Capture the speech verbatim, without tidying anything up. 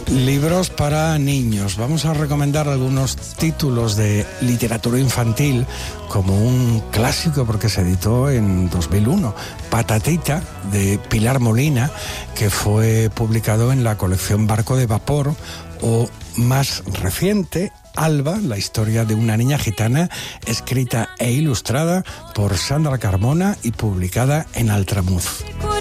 Libros para niños. Vamos a recomendar algunos títulos de literatura infantil como un clásico porque se editó en dos mil uno, Patatita, de Pilar Molina, que fue publicado en la colección Barco de Vapor, o más reciente, Alba, la historia de una niña gitana, escrita e ilustrada por Sandra Carmona y publicada en Altramuz.